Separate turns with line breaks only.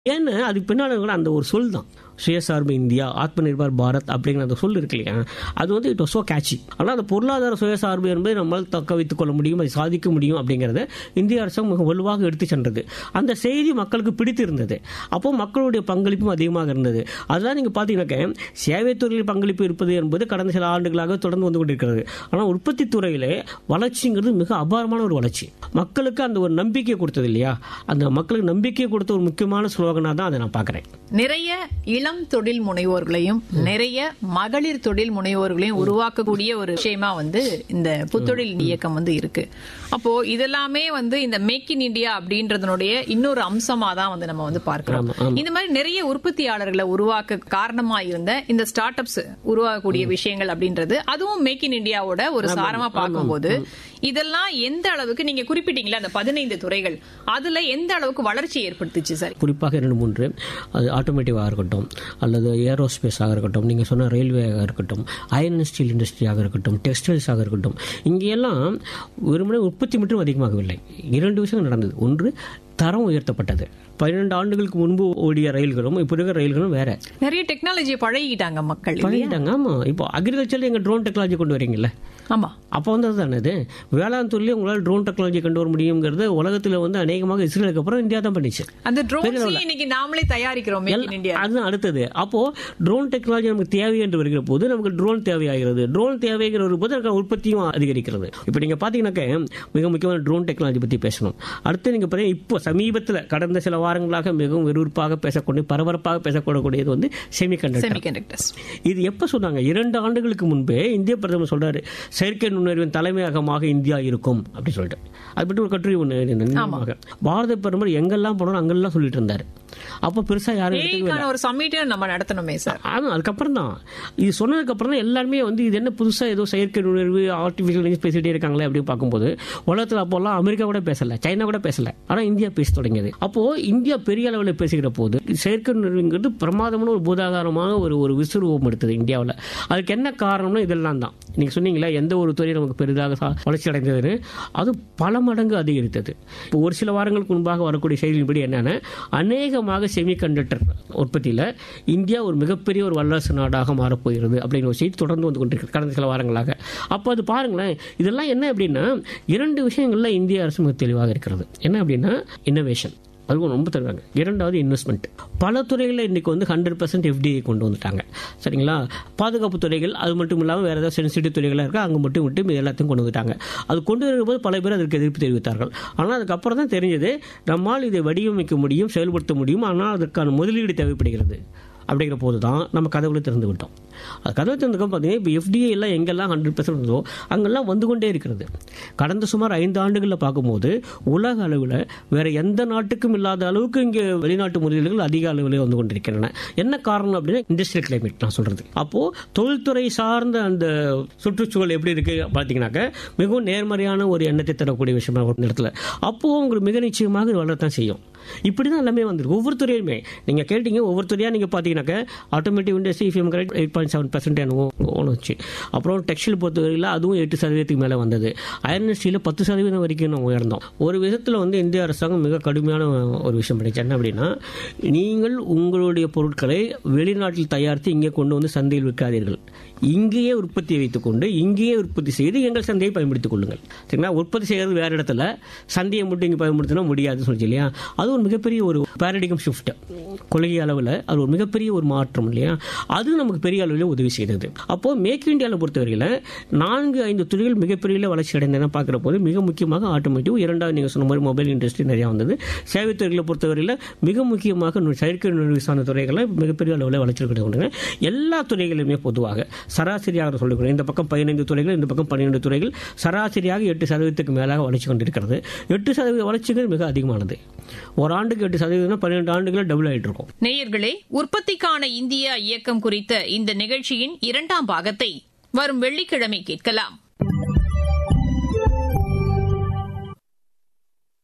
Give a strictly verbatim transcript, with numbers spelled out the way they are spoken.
ஏன்னா அதுக்கு பின்னாடி கூட அந்த ஒரு சொல் தான் சுயசார்பு இந்தியா, ஆத்ம நிர்பார் பாரத் அப்படிங்கிற அந்த சொல் இருக்கு இல்லையா, அது வந்து இட் வாஸ் சோ கேட்சி. ஆனால் அந்த பொருளாதார சுயசார்பு என்பதை நம்மளால் தக்க வைத்துக் கொள்ள முடியும், அதை சாதிக்க முடியும் அப்படிங்கிறத இந்திய அரசாங்கம் மிக வலுவாக எடுத்து சென்றது. அந்த செய்தி மக்களுக்கு பிடித்து இருந்தது. அப்போ மக்களுடைய பங்களிப்பும் அதிகமாக இருந்தது. அதெல்லாம் நீங்கள் பார்த்தீங்கன்னாக்க சேவை துறையில் பங்களிப்பு இருப்பது என்பது கடந்த சில ஆண்டுகளாக தொடர்ந்து வந்து கொண்டிருக்கிறது. ஆனால் உற்பத்தி துறையிலே வளர்ச்சிங்கிறது மிக அபாரமான ஒரு வளர்ச்சி. மக்களுக்கு அந்த ஒரு நம்பிக்கை கொடுத்தது இல்லையா, அந்த மக்களுக்கு நம்பிக்கை கொடுத்த ஒரு முக்கியமான ஸ்லோகனாக தான் அதை நான் பார்க்குறேன்.
நிறைய இளம் தொழில் முனைவோர்களையும் நிறைய மகளிர் தொழில் முனைவோர்களையும் உருவாக்கக்கூடிய ஒரு விஷயமா வந்து இந்த புத்தொழில் இயக்கம் வந்து இருக்கு. அப்போ இதெல்லாமே வந்து இந்த மேக் இன் இந்தியா அப்படின்றதனுடைய இன்னொரு அம்சமா தான் வந்து நம்ம வந்து பார்க்கிறோம். இந்த மாதிரி நிறைய உற்பத்தியாளர்களை உருவாக்க காரணமா இருந்த இந்த ஸ்டார்ட் அப்ஸ் உருவாக்கக்கூடிய விஷயங்கள் அப்படின்றது அதுவும் மேக் இன் இந்தியாவோட ஒரு சாரமா பார்க்கும்போது இதெல்லாம் எந்த அளவுக்கு நீங்க குறிப்பிட்டீங்களா அந்த பதினைந்து துறைகள், அதுல எந்த அளவுக்கு வளர்ச்சி ஏற்படுத்துச்சு சார்?
குறிப்பாக இரண்டு மூன்று, அது ஆட்டோமேட்டிவாக இருக்கட்டும் அல்லது ஏரோஸ்பேஸாக இருக்கட்டும், நீங்கள் சொன்ன ரயில்வேயாக இருக்கட்டும், அயர்ன் அண்ட் ஸ்டீல் இண்டஸ்ட்ரியாக இருக்கட்டும், டெக்ஸ்டைல்ஸாக இருக்கட்டும், இங்கெல்லாம் வெறுமனே உற்பத்தி மட்டும் அதிகமாகவில்லை. இரண்டு விஷயங்கள் நடந்தது. ஒன்று, தரம் உயர்த்தப்பட்டது. பன்னிரண்டு ஆண்டுகளுக்கு முன்பு ஓடிய ரயில்களும் இப்போ இருக்கிற ரயில்களும் வேற.
நிறைய டெக்னாலஜியை பழகிட்டாங்க மக்கள்,
பழகிட்டாங்க. ஆமா, இப்போ அக்ரிகல்ச்சர்ல எங்க ட்ரோன் டெக்னாலஜி கொண்டு வரீங்கல்ல,
ஆமா,
அப்போ வந்து அதுதானே இது வேளாண் துறையில உங்களால் ட்ரோன் டெக்னாலஜி கொண்டு வர முடியுங்கிறது உலகத்தில் வந்து அநேகமாக இஸ்ரேலுக்கு அப்புறம் இந்தியா தான் பண்ணிச்சு.
அந்த ட்ரோன்ஸ் இன்னைக்கு நாமளே தயாரிக்கிறோம் இந்தியா.
அதுதான் அடுத்தது. அப்போ ட்ரோன் டெக்னாலஜி நமக்கு தேவை என்று வருகிற போது நமக்கு ட்ரோன் தேவையாகிறது. ட்ரோன் தேவைங்கிற ஒரு போது அதுக்கு உற்பத்தியும் அதிகரிக்கிறது. இப்போ நீங்க பாத்தீங்கன்னாக்க மிக முக்கியமான ட்ரோன் டெக்னாலஜி பத்தி பேசணும். அடுத்து நீங்க பாத்தீங்கன்னா இப்போ சமீபத்தில் கடந்த சில வாரங்களாக மிகவும் விறுவிறுப்பாக பேசக்கூடிய பரபரப்பாக பேசக்கூடக்கூடியது வந்து செமிகண்டக்டர்ஸ். இது எப்ப சொன்னாங்க? இரண்டு ஆண்டுகளுக்கு முன்பே இந்திய பிரதமர் சொல்றாரு, செயற்கை நுண்ணறிவின் தலைமையகமாக இந்தியா இருக்கும் அப்படி சொல்லிட்டு. அது பற்றி ஒரு கட்டுரை ஒன்று பாரத பிரதமர் எங்கெல்லாம் போனோம் அங்கெல்லாம் சொல்லிட்டு இருந்தாரு. அப்ப பெருசா யாரும்
ஒரு சமிட் நம்ம நடத்தணுமே சார்.
அதுக்கப்புறம் தான் இது சொன்னதுக்கு அப்புறம் தான் எல்லாருமே வந்து இது என்ன புதுசா ஏதோ செயற்கை நுண்ணறிவு ஆர்டிபிஷியல் இன்டெலிஜென்ஸ் பேசிட்டே இருக்காங்களே அப்படின்னு பார்க்கும்போது உலகத்தில் அப்போல்லாம் அமெரிக்கா கூட பேசல, சைனா கூட பேசல, ஆனா இந்தியா பேச தொடங்கியது. அப்போ இந்தியா பெரிய அளவில் பேசுகிற போது செயற்கை நுண்ணறிவுங்கிறது பிரமாதமான ஒரு பூதாகாரமான ஒரு ஒரு விசுரூபம் எடுத்தது இந்தியாவில். அதுக்கு என்ன காரணம்னா இதெல்லாம் தான். நீங்க சொன்னீங்களா எந்த ஒரு துறை நமக்கு பெரிதாக வளர்ச்சி அடைந்ததுன்னு, அது பல மடங்கு அதிகரித்தது. இப்போ ஒரு சில வாரங்களுக்கு முன்பாக வரக்கூடிய செய்தியின்படி என்னன்னா, அநேகமாக செமிகண்டக்டர் உற்பத்தியில் இந்தியா ஒரு மிகப்பெரிய ஒரு வல்லரசு நாடாக மாறப்போகிறது அப்படிங்கிற ஒரு செய்தி தொடர்ந்து வந்து கொண்டிருக்கு கடந்த சில வாரங்களாக. அப்போ அது பாருங்களேன், இதெல்லாம் என்ன அப்படின்னா இரண்டு விஷயங்கள்ல இந்திய அரசு மிக தெளிவாக இருக்கிறது. என்ன அப்படின்னா இன்னோவேஷன், அதுவும் ரொம்ப தருவாங்க. இரண்டாவது இன்வெஸ்ட்மெண்ட். பல துறைகளில் இன்னைக்கு வந்து ஹண்ட்ரட் பர்சன்ட் எஃப்டிஐ கொண்டு வந்துட்டாங்க. சரிங்களா? பாதுகாப்பு துறைகள் அது மட்டும் இல்லாமல் வேற ஏதாவது சென்சிட்டிவ் துறைகளாக இருக்கா அங்கே மட்டும் விட்டு இது எல்லாத்தையும் கொண்டு வந்துட்டாங்க. அது கொண்டு வரும்போது பல பேர் அதற்கு எதிர்ப்பு தெரிவித்தார்கள். ஆனால் அதுக்கப்புறம் தான் தெரிஞ்சது நம்மால் இதை வடிவமைக்க முடியும், செயல்படுத்த முடியும், ஆனால் அதற்கான முதலீடு தேவைப்படுகிறது. அப்படிங்கிற போது தான் நம்ம கதவுல திறந்து விட்டோம். அது கதவு திறந்துக்கும் பார்த்தீங்கன்னா இப்போ எஃப்டிஐ எல்லாம் எங்கெல்லாம் ஹண்ட்ரட் பர்சன்ட் இருந்தோ அங்கெல்லாம் வந்து கொண்டே இருக்கிறது. கடந்த சுமார் ஐந்து ஆண்டுகளில் பார்க்கும்போது உலக அளவில் வேற எந்த நாட்டுக்கும் இல்லாத அளவுக்கு இங்கே வெளிநாட்டு முதலீடுகள் அதிக அளவில் வந்து கொண்டிருக்கின்றன. என்ன காரணம் அப்படின்னா இண்டஸ்ட்ரியல் கிளைமேட் நான் சொல்றது. அப்போ தொழில்துறை சார்ந்த அந்த சுற்றுச்சூழல் எப்படி இருக்கு பார்த்தீங்கன்னாக்க மிகவும் நேர்மறையான ஒரு எண்ணத்தை தரக்கூடிய விஷயமா ஒரு இடத்துல. அப்போ உங்களுக்கு மிக நிச்சயமாக வளரத்தான் செய்யும். இப்படிதான் எல்லாமே வந்துருக்கு ஒவ்வொரு துறையுமே. நீங்க கேட்டீங்க ஒவ்வொரு துறையா நீங்க பாத்தீங்கன்னாக்க automotive industry eight point seven percent வச்சு, அப்புறம் டெக்ஸ்டைல் பொறுத்தவரையில் அதுவும் எட்டு சதவீதத்துக்கு மேலே வந்தது. அயர்ன் அண்ட் ஸ்டீல் பத்து சதவீதம் வரைக்கும் நம்ம உயர்ந்தோம். ஒரு விதத்தில் வந்து இந்திய அரசாங்கம் மிக கடுமையான ஒரு விஷயம் பண்ணிச்சு. என்ன அப்படின்னா, நீங்கள் உங்களுடைய பொருட்களை வெளிநாட்டில் தயாரித்து இங்கே கொண்டு வந்து சந்தையில் விற்காதீர்கள், இங்கேயே உற்பத்தியை வைத்துக் கொண்டு இங்கேயே உற்பத்தி செய்து எங்கள் சந்தையை பயன்படுத்திக் கொள்ளுங்கள். சரிங்களா? உற்பத்தி செய்யறது வேற இடத்துல, சந்தையை மட்டும் இங்கே பயன்படுத்தினா முடியாதுன்னு சொல்லி இல்லையா? அது ஒரு மிகப்பெரிய ஒரு பேரடிகம் ஷிஃப்ட். கொள்கை அளவில் அது ஒரு மிகப்பெரிய ஒரு மாற்றம் இல்லையா? அது நமக்கு பெரிய அளவில் உதவி செய்தது. அப்போ மேக் இந்தியாவில் பொறுத்தவரையில் நான்கு ஐந்து துறைகள் மிகப்பெரிய வளர்ச்சி அடைந்தன பார்க்கிற போது மிக முக்கியமாக ஆட்டோமேட்டிவ், இரண்டாவது நீங்க சொன்ன மாதிரி மொபைல் இண்டஸ்ட்ரி நிறைய வந்தது. சேவை துறைகளை பொறுத்தவரையில் மிக முக்கியமாக செயற்கை நுண்ணறிவு சார்ந்த துறைகளை மிகப்பெரிய அளவில் வளர்ச்சி கிடைக்கின்றன. எல்லா துறைகளுமே பொதுவாக சராசரியாக சொல்லிக்கிறோம். இந்த பக்கம் பதினைந்து துறைகள், இந்த பக்கம் பன்னிரண்டு துறைகள், சராசரியாக எட்டு சதவீதத்துக்கு மேலாக வளர்ச்சி கொண்டிருக்கிறது. எட்டு சதவீத வளர்ச்சிகள் மிக அதிகமானது. ஒரு ஆண்டுக்கு எட்டு சதவீதம் பன்னிரண்டு ஆண்டுகள் டபுள் ஆயிட்டு இருக்கும்.
நேயர்களே, உற்பத்திக்கான இந்தியா இயக்கம் குறித்த இந்த நிகழ்ச்சியின் இரண்டாம் பாகத்தை வரும் வெள்ளிக்கிழமை கேட்கலாம்.